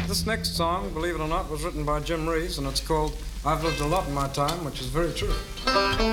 This next song, believe it or not, was written by Jim Reeves, and it's called I've Lived a Lot in My Time, which is very true.